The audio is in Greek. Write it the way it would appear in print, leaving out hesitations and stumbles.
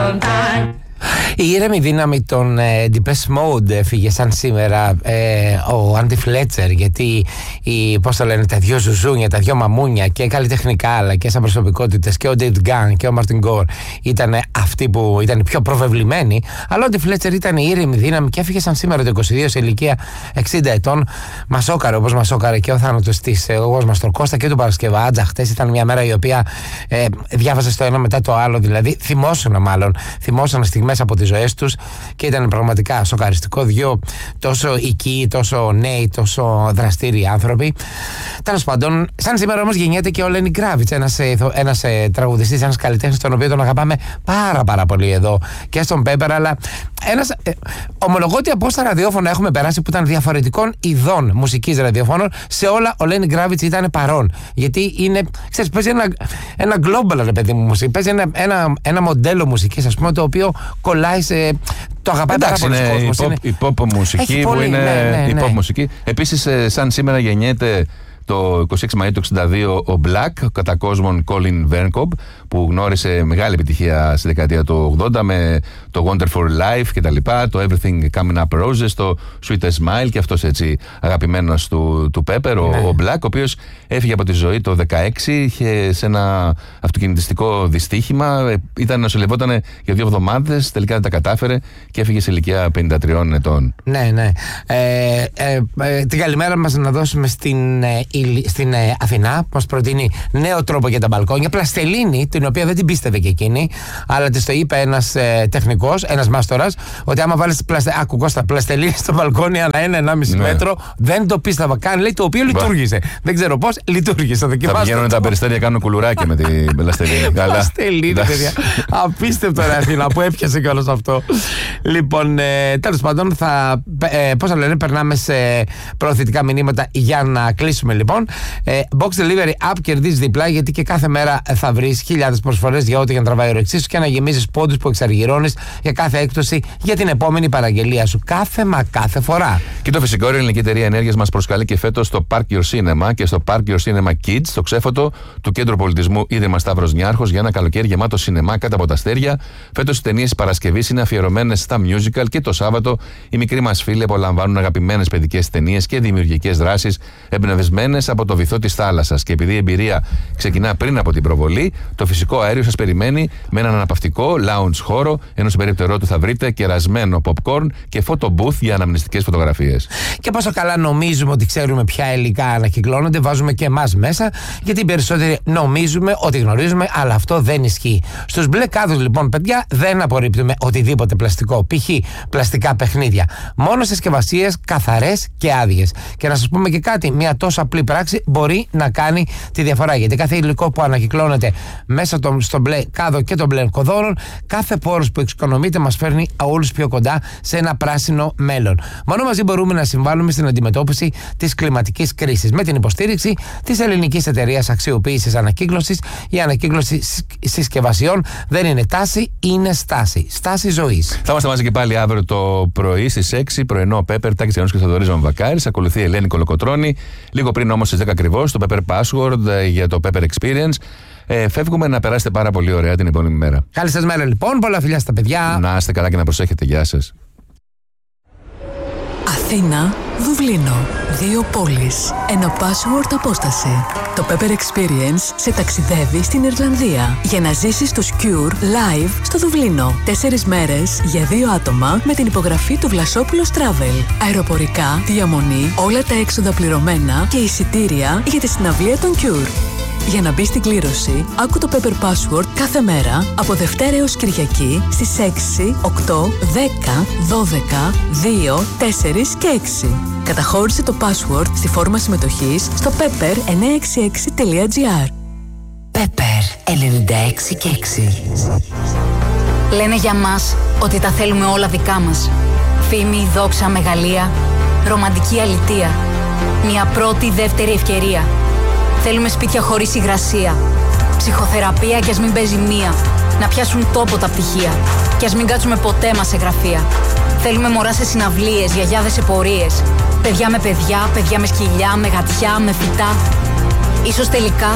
Η ήρεμη δύναμη των Depeche Mode έφυγε σαν σήμερα ο Άντι Φλέτσερ, γιατί πώς το λένε, τα δυο ζουζούνια, τα δυο μαμούνια και καλλιτεχνικά αλλά και σαν προσωπικότητες, και ο David Gunn και ο Martin Gore ήταν αυτοί που ήταν πιο προβεβλημένοι, αλλά ο Άντι Φλέτσερ ήταν η ήρεμη δύναμη και έφυγε σαν σήμερα το 22 σε ηλικία 60 ετών. Μας σόκαρε όπως μας σόκαρε και ο θάνατος της εγώ Μαστροκώστα και του Παρασκευάτζα. Χτες ήταν μια μέρα η οποία διάβαζε το ένα μετά το άλλο, δηλαδή θυμόσανα στιγμές από τις ζωές τους και ήταν πραγματικά σοκαριστικό. Δυο τόσο οικοί, τόσο νέοι, τόσο δραστήριοι άνθρωποι. Τέλος πάντων, σαν σήμερα όμως γεννιέται και ο Lenny Kravitz, ένας τραγουδιστής, ένας καλλιτέχνης, τον οποίο τον αγαπάμε πάρα πολύ εδώ και στον Pepper, αλλά ομολογώ ότι από όσα ραδιόφωνα έχουμε περάσει που ήταν διαφορετικών ειδών μουσικής ραδιοφώνων, σε όλα ο Lenny Kravitz ήταν παρόν. Γιατί είναι, ξέρεις, παίζει ένα global, ρε παιδί μου, μουσική, παίζει ένα μοντέλο μουσικής, ας πούμε, το οποίο κολλάει σε. Το αγαπάει πάρα πολύ κόσμος. Είναι η pop μουσική που είναι η pop μουσική. Επίσης, σαν σήμερα γεννιέται το 26 Μαΐου του 1962 ο Black, κατά κόσμον Colin Vercob, που γνώρισε μεγάλη επιτυχία στη δεκαετία του 80 με το Wonderful Life και τα λοιπά, το Everything Coming Up Roses, το Sweetest Smile, και αυτός έτσι αγαπημένος του Pepper, ο Black, ο οποίος έφυγε από τη ζωή το 16, είχε σε ένα αυτοκινητιστικό δυστύχημα, νοσηλευόταν για 2 εβδομάδες, τελικά δεν τα κατάφερε και έφυγε σε ηλικία 53 ετών. Ναι. Την καλημέρα μας να δώσουμε στην Αθηνά, που μας προτείνει νέο τρόπο για τα μπαλκόνια, πλαστελίνη, την οποία δεν την πίστευε και εκείνη, αλλά της το είπε ένας τεχνικός, ένας μάστορας, ότι άμα βάλεις πλαστελίνη στο μπαλκόνι ανά 1,5 μέτρο, δεν το πίστευα καν, λέει, το οποίο λειτουργήσε. Δεν ξέρω πώς, λειτουργήσε. Θα βγαίνουν τα περιστέρια, κάνουν κουλουράκια με την πλαστελίνη. Πλαστελίνη, παιδιά. Απίστευτο, ρε Αθήνα, που έπιασε κιόλας αυτό. Λοιπόν, τέλος πάντων, πώς θα λένε, περνάμε σε προωθητικά μηνύματα για να κλείσουμε λοιπόν. Box Delivery App κερδίζει διπλά, γιατί και κάθε μέρα θα βρεις χιλιάδες προσφορές για ό,τι για να τραβάει ο ρεξί σου και να γεμίζεις πόντους που εξαργυρώνεις για κάθε έκπτωση για την επόμενη παραγγελία σου. Κάθε φορά. Και το φυσικό, η Ελληνική Εταιρεία Ενέργειας μας προσκαλεί και φέτος στο Park Your Cinema και στο Park Your Cinema Kids, στο ξέφωτο του Κέντρου Πολιτισμού Ίδρυμα Σταύρος Νιάρχος, για ένα καλοκαίρι γεμάτο σινεμά κάτω από τα αστέρια. Φέτος οι ταινίες Παρασκευής είναι αφιερωμένες στα musical και το Σάββατο οι μικροί μας φίλοι απολαμβάνουν αγαπημένες παιδικές ταινίες και δημιουργικές δράσεις εμπνευσμένες από το βυθό της θάλασσας. Και επειδή η εμπειρία ξεκινά πριν από την προβολή, το φυσικό αέριο σας περιμένει με έναν αναπαυτικό lounge χώρο, ενώ στο περίπτερό του θα βρείτε κερασμένο popcorn και photo booth για αναμνηστικές φωτογραφίες. Και πόσο καλά νομίζουμε ότι ξέρουμε ποια υλικά ανακυκλώνονται, βάζουμε και εμάς μέσα, γιατί οι περισσότεροι νομίζουμε ότι γνωρίζουμε, αλλά αυτό δεν ισχύει. Στους μπλε κάδους, λοιπόν, παιδιά, δεν απορρίπτουμε οτιδήποτε πλαστικό, π.χ. πλαστικά παιχνίδια. Μόνο συσκευασίες καθαρές και άδειες. Και να σας πούμε και κάτι, μια τόσο απλή πράξη μπορεί να κάνει τη διαφορά. Γιατί κάθε υλικό που ανακυκλώνεται μέσα στο μπλε κάδο και των μπλε κοδόρων, κάθε πόρος που εξοικονομείται μας φέρνει όλους πιο κοντά σε ένα πράσινο μέλλον. Μόνο μαζί μπορούμε να συμβάλλουμε στην αντιμετώπιση της κλιματικής κρίσης. Με την υποστήριξη της Ελληνικής Εταιρείας Αξιοποίησης Ανακύκλωσης, η ανακύκλωση συσκευασιών δεν είναι τάση, είναι στάση. Στάση ζωής. Θα είμαστε μαζί και πάλι αύριο το πρωί στις 6, πρωινό Pepper, Τάκης Γιαννούς και Θοδωρής Βαμβακάρης. Ακολουθεί η Ελένη Κολοκοτρώνη. Λίγο πριν όμως στις 10 ακριβώς, το Pepper Password για το Pepper Experience. Φεύγουμε, να περάσετε πάρα πολύ ωραία την επόμενη μέρα. Καλή σας μέρα λοιπόν, πολλά φιλιά στα παιδιά. Να είστε καλά και να προσέχετε. Γεια σας. Αθήνα, Δουβλίνο. 2 πόλεις. Ένα password απόσταση. Το Pepper Experience σε ταξιδεύει στην Ιρλανδία για να ζήσεις το Cure live στο Δουβλίνο. 4 μέρες για 2 άτομα με την υπογραφή του Βλασόπουλος Travel. Αεροπορικά, διαμονή, όλα τα έξοδα πληρωμένα και εισιτήρια για τη συναυλία των Cure. Για να μπει στην κλήρωση, άκου το Pepper Password κάθε μέρα από Δευτέρα έως Κυριακή στις 6, 8, 10, 12, 2, 4 και 6. Καταχώρησε το password στη φόρμα συμμετοχής στο pepper966.gr. Pepper 96 και 6. Λένε για μας ότι τα θέλουμε όλα δικά μας. Φήμη, δόξα, μεγαλεία, ρομαντική αλητεία. Μια πρώτη, δεύτερη ευκαιρία. Θέλουμε σπίτια χωρίς υγρασία. Ψυχοθεραπεία κι ας μην παίζει μία. Να πιάσουν τόπο τα πτυχία. Κι ας μην κάτσουμε ποτέ μας σε γραφεία. Θέλουμε μωρά σε συναυλίες, γιαγιάδες σε πορείες. Παιδιά με παιδιά, παιδιά με σκυλιά, με γατιά, με φυτά. Ίσως τελικά